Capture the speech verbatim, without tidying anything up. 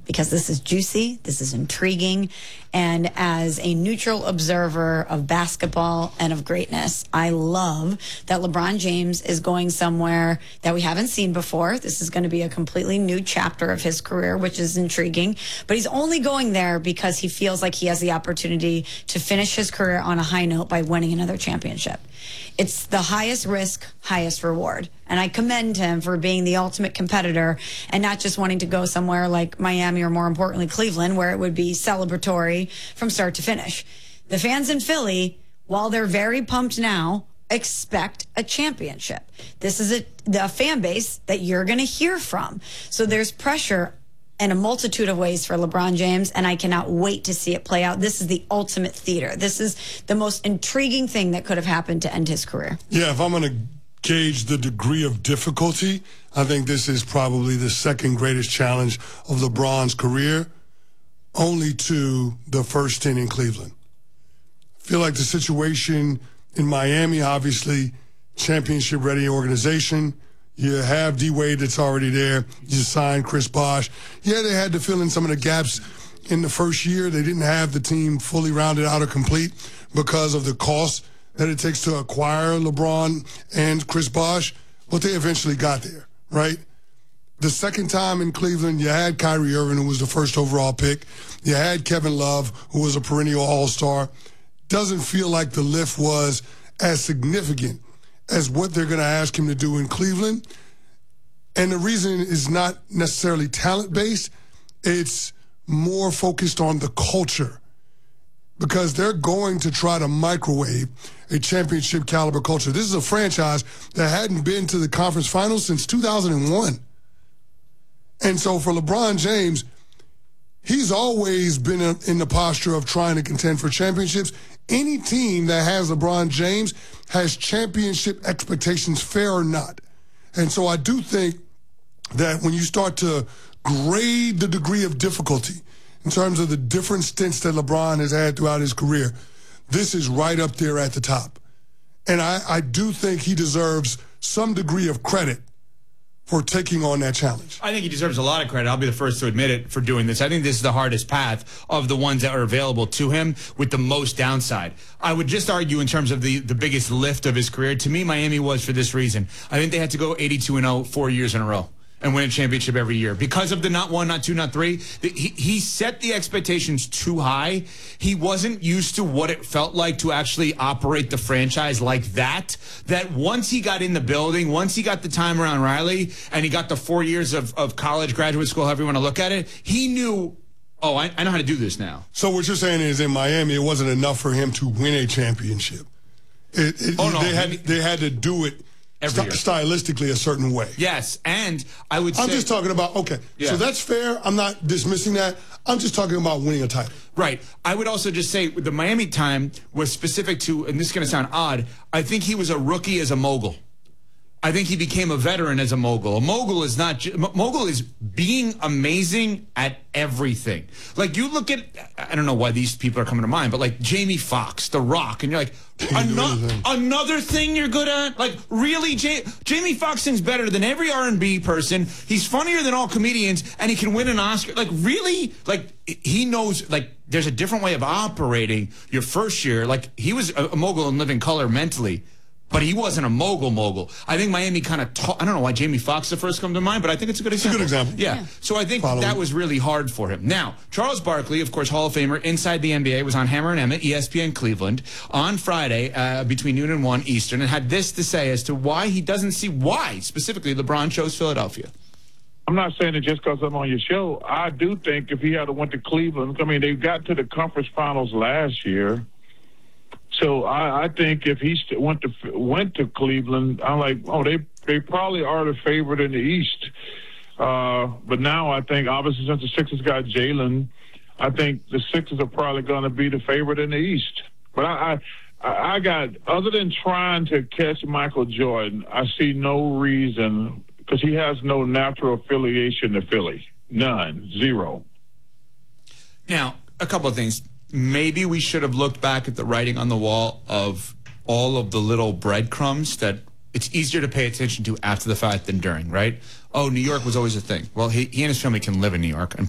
because this is juicy, this is intriguing, and as a neutral observer of basketball and of greatness, I love that LeBron James is going somewhere that we haven't seen before. This is going to be a completely new chapter of his career, which is intriguing, but he's only going there because he feels like he has the opportunity to finish his career on a high note by winning another championship. It's the highest risk, highest reward. And I commend him for being the ultimate competitor and not just wanting to go somewhere like Miami or, more importantly, Cleveland, where it would be celebratory from start to finish. The fans in Philly, while they're very pumped now, expect a championship. This is a, the fan base that you're going to hear from. So there's pressure in a multitude of ways for LeBron James, and I cannot wait to see it play out. This is the ultimate theater. This is the most intriguing thing that could have happened to end his career. Yeah, if I'm going to gauge the degree of difficulty, I think this is probably the second greatest challenge of LeBron's career, only to the first ten in Cleveland. I feel like the situation in Miami, obviously, championship-ready organization. You have D-Wade that's already there. You signed Chris Bosh. Yeah, they had to fill in some of the gaps in the first year. They didn't have the team fully rounded out or complete because of the cost that it takes to acquire LeBron and Chris Bosh. But they eventually got there, right? The second time in Cleveland, you had Kyrie Irving, who was the first overall pick. You had Kevin Love, who was a perennial all-star. Doesn't feel like the lift was as significant as what they're going to ask him to do in Cleveland. And the reason is not necessarily talent-based. It's more focused on the culture, because they're going to try to microwave a championship caliber culture. This is a franchise that hadn't been to the conference finals since two thousand one. And so for LeBron James, he's always been in the posture of trying to contend for championships. Any team that has LeBron James has championship expectations, fair or not. And so I do think that when you start to grade the degree of difficulty in terms of the different stints that LeBron has had throughout his career, this is right up there at the top. And I, I do think he deserves some degree of credit for taking on that challenge. I think he deserves a lot of credit. I'll be the first to admit it for doing this. I think this is the hardest path of the ones that are available to him with the most downside. I would just argue in terms of the, the biggest lift of his career. To me, Miami was for this reason. I think they had to go eighty-two and oh four years in a row and win a championship every year. Because of the not one, not two, not three, he, he set the expectations too high. He wasn't used to what it felt like to actually operate the franchise like that, that once he got in the building, once he got the time around Riley, and he got the four years of, of college, graduate school, however you want to look at it, he knew, oh, I, I know how to do this now. So what you're saying is in Miami, it wasn't enough for him to win a championship. It, it, oh, no. They had, they had to do it St- stylistically a certain way. Yes, and I would say... I'm just talking about, okay, yeah. So that's fair. I'm not dismissing that. I'm just talking about winning a title. Right. I would also just say the Miami time was specific to, and this is going to sound odd, I think he was a rookie as a mogul. I think he became a veteran as a mogul. A mogul is not... Mogul is being amazing at everything. Like, you look at... I don't know why these people are coming to mind, but like Jamie Foxx, The Rock, and you're like, another, another thing you're good at? Like, really? Ja- Jamie Foxx sings better than every R and B person. He's funnier than all comedians, and he can win an Oscar. Like, really? Like, he knows... Like, there's a different way of operating your first year. Like, he was a, a mogul in living color mentally. But he wasn't a mogul mogul. I think Miami kind of taught, I don't know why Jamie Foxx the first come to mind, but I think it's a good example. It's a good example. Yeah. yeah. So I think Follow that was really hard for him. Now, Charles Barkley, of course, Hall of Famer, inside the N B A, was on Hammer and Emmett, E S P N Cleveland, on Friday uh, between noon and one Eastern, and had this to say as to why he doesn't see why, specifically, LeBron chose Philadelphia. I'm not saying it just because I'm on your show. I do think if he had went to Cleveland, I mean, they got to the conference finals last year. So I, I think if he st- went to went to Cleveland, I'm like, oh, they they probably are the favorite in the East. Uh, but now I think, obviously, since the Sixers got Jalen, I think the Sixers are probably going to be the favorite in the East. But I, I, I got, other than trying to catch Michael Jordan, I see no reason, because he has no natural affiliation to Philly. None. Zero. Now, a couple of things. Maybe we should have looked back at the writing on the wall of all of the little breadcrumbs that it's easier to pay attention to after the fact than during, right? Oh, New York was always a thing. Well, he, he and his family can live in New York and